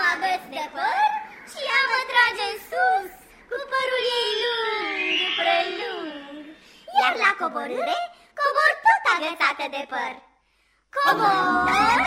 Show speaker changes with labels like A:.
A: agăț de păr și ea mă trage în sus cu părul ei lung, prelung. Iar la coborâre, cobor tot agățată de păr. Cobor,